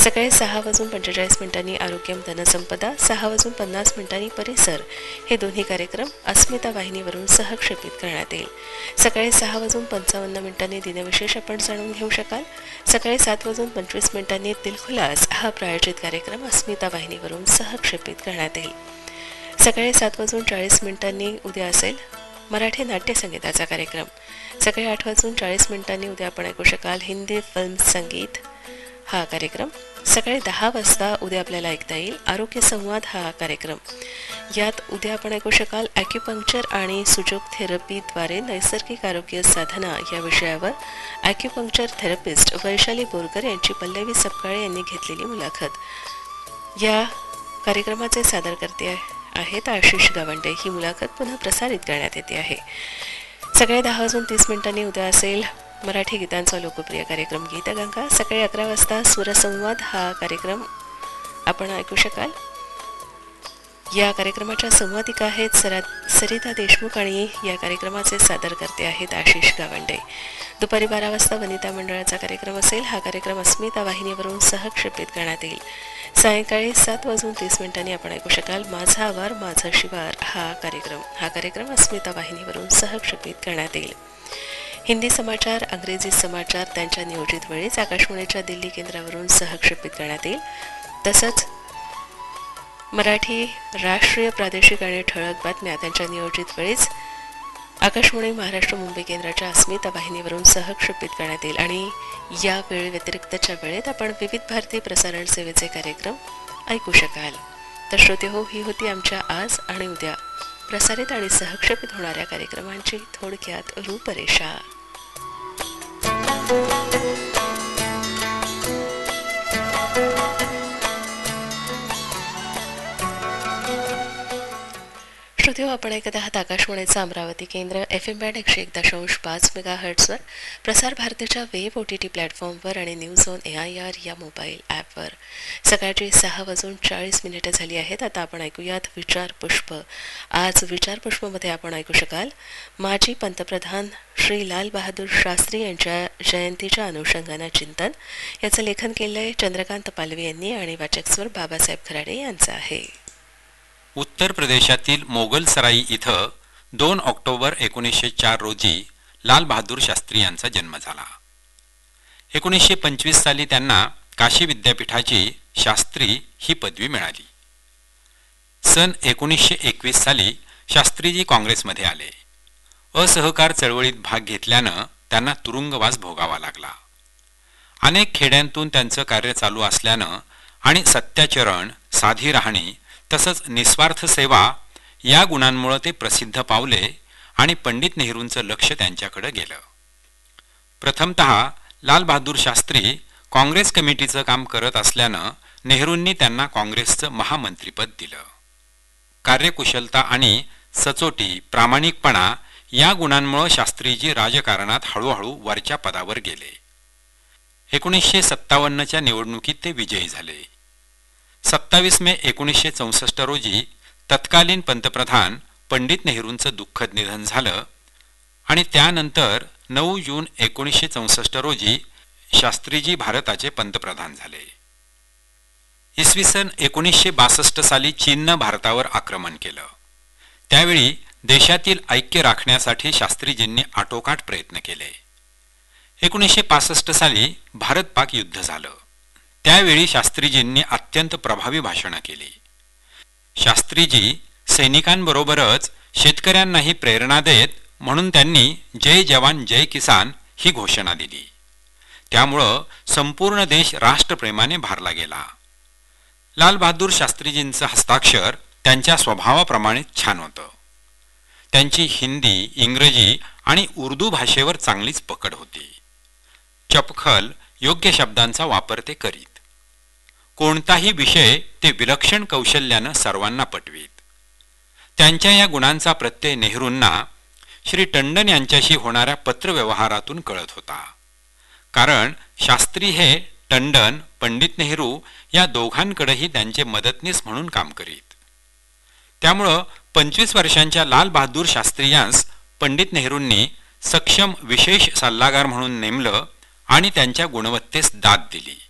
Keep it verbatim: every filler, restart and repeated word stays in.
सकाळी सहा वाजून पंचेचाळीस मिनिटांनी आरोग्यम धनसंपदा, सहा वाजून पन्नास मिनिटांनी परिसर हे दोन्ही कार्यक्रम अस्मिता वाहिनीवरून सहक्षेपित करण्यात येईल. सकाळी सहा वाजून पंचावन्न मिनिटांनी दिनविशेष आपण जाणून घेऊ शकाल. सकाळी सात वाजून पंचवीस मिनिटांनी दिलखुलास हा प्रायोजित कार्यक्रम अस्मिता वाहिनीवरून सहक्षेपित करण्यात येईल. सकाळी सात वाजून चाळीस मिनिटांनी उद्या असेल मराठी नाट्यसंगीताचा कार्यक्रम. सकाळी आठ वाजून चाळीस मिनिटांनी उद्या आपण ऐकू शकाल हिंदी फिल्म संगीत हा कार्यक्रम. सकाळी दहा वाजता उद्या आपल्याला ऐकता येईल आरोग्य संवाद हा कार्यक्रम. यात उद्या आपण ऐकू शकाल ॲक्युपंक्चर आणि सुजोग थेरपीद्वारे नैसर्गिक आरोग्य साधना या विषयावर ॲक्युपंक्चर थेरपिस्ट वैशाली बोरकर यांची पल्लवी सपकाळे यांनी घेतलेली मुलाखत. या कार्यक्रमाचे सादरकर्ते आहेत आशिष गावंडे. ही मुलाखत पुन्हा प्रसारित करण्यात येते आहे. सकाळी दहा वाजून तीस मिनिटांनी उद्या असेल मराठी गीतांचा लोकप्रिय कार्यक्रम गीतगंगा. सकाळी अकरा वाजता सुरसंवाद हा कार्यक्रम आपण ऐकू शकाल. या कार्यक्रमाच्या संवादिका आहेत सरा सरिता देशमुख आणि या कार्यक्रमाचे सादरकर्ते आहेत आशिष गावंडे. दुपारी बारा वाजता वनिता मंडळाचा कार्यक्रम असेल. हा कार्यक्रम अस्मिता वाहिनीवरून सहक्षेपित करण्यात येईल. सायंकाळी सात वाजून तीस मिनिटांनी आपण ऐकू शकाल माझा आवार माझा शिवार हा कार्यक्रम. हा कार्यक्रम अस्मिता वाहिनीवरून सहक्षेपित करण्यात येईल. हिंदी समाचार अंग्रेजी समाचार त्यांच्या नियोजित वेळीच आकाशवाणीच्या दिल्ली केंद्रावरून सहक्षेपित करण्यात येईल. तसंच मराठी राष्ट्रीय प्रादेशिक आणि ठळक बातम्या त्यांच्या नियोजित वेळीच आकाशवाणी महाराष्ट्र मुंबई केंद्राच्या अस्मिता वाहिनीवरून सहक्षेपित करण्यात येईल. आणि या वेळे व्यतिरिक्तच्या वेळेत आपण विविध भारती प्रसारण सेवेचे कार्यक्रम ऐकू शकाल. तर श्रोते हो, ही होती आमच्या आज आणि उद्या प्रसारित आणि सहक्षेपित होणाऱ्या कार्यक्रमांची थोडक्यात रूपरेषा. श्रोते हो, आपण ऐकत आहात आकाशवाणीचं अमरावती केंद्र एफ एम बँड एकशे एक दशांश पाच मेगा हर्ट्सवर, प्रसार भारतीच्या वेब ओ टी टी प्लॅटफॉर्मवर आणि news on A I R या मोबाईल ॲपवर. सकाळची सहा वाजून चाळीस मिनिटं झाली आहेत. आता आपण ऐकूयात विचार पुष्प. आज विचार पुष्पमध्ये आपण ऐकू शकाल माजी पंतप्रधान श्री लाल बहादूर शास्त्री यांच्या जयंतीच्या अनुषंगानं चिंतन. याचं लेखन केलं आहे चंद्रकांत पालवे यांनी आणि वाचकस्वर बाबासाहेब खराडे यांचं आहे. उत्तर प्रदेशातील मोगलसराई इथं दोन ऑक्टोबर एकोणीसशे चार रोजी लाल बहादूर शास्त्री यांचा जन्म झाला. एकोणीसशे पंचवीस साली त्यांना काशी विद्यापीठाची शास्त्री ही पदवी मिळाली. सन एकोणीसशे एकवीस साली शास्त्रीजी काँग्रेसमध्ये आले. असहकार चळवळीत भाग घेतल्यानं त्यांना तुरुंगवास भोगावा लागला. अनेक खेड्यांतून त्यांचं कार्य चालू असल्यानं आणि सत्याचरण, साधी राहणी तसंच निस्वार्थ सेवा या गुणांमुळे ते प्रसिद्ध पावले आणि पंडित नेहरूंचं लक्ष त्यांच्याकडे गेलं. प्रथमतः लाल बहादूर शास्त्री काँग्रेस कमिटीचं काम करत असल्यानं नेहरूंनी त्यांना काँग्रेसचं महामंत्रीपद दिलं. कार्यकुशलता आणि सचोटी, प्रामाणिकपणा या गुणांमुळे शास्त्रीजी राजकारणात हळूहळू वरच्या पदावर गेले. एकोणीसशे सत्तावन्नच्या निवडणुकीत ते विजयी झाले. सत्तावीस मे एकोणीसशे चौसष्ट रोजी तत्कालीन पंतप्रधान पंडित नेहरूंचं दुःखद निधन झालं आणि त्यानंतर नऊ जून एकोणीसशे चौसष्ट रोजी शास्त्रीजी भारताचे पंतप्रधान झाले. इसवी सन एकोणीसशे बासष्ट साली चीननं भारतावर आक्रमण केलं. त्यावेळी देशातील ऐक्य राखण्यासाठी शास्त्रीजींनी आटोकाट प्रयत्न केले. एकोणीसशे पासष्ट साली भारत पाक युद्ध झालं. त्यावेळी शास्त्रीजींनी अत्यंत प्रभावी भाषणं केली. शास्त्रीजी सैनिकांबरोबरच शेतकऱ्यांनाही प्रेरणा देत म्हणून त्यांनी जय जवान जय किसान ही घोषणा दिली. त्यामुळं संपूर्ण देश राष्ट्रप्रेमाने भारला गेला. लाल बहादूर शास्त्रीजींचं हस्ताक्षर त्यांच्या स्वभावाप्रमाणेच छान होतं. त्यांची हिंदी, इंग्रजी आणि उर्दू भाषेवर चांगलीच पकड होती. चपखल, योग्य शब्दांचा वापर ते करीत. कोणताही विषय ते विलक्षण कौशल्यानं सर्वांना पटवीत. त्यांच्या या गुणांचा प्रत्यय नेहरूंना श्री टंडन यांच्याशी होणाऱ्या पत्रव्यवहारातून कळत होता. कारण शास्त्री हे टंडन, पंडित नेहरू या दोघांकडेही त्यांचे मदतनीस म्हणून काम करीत. त्यामुळं पंचवीस वर्षांच्या लाल बहादूर शास्त्री यांस पंडित नेहरूंनी सक्षम विशेष सल्लागार म्हणून नेमलं आणि त्यांच्या गुणवत्तेस दाद दिली.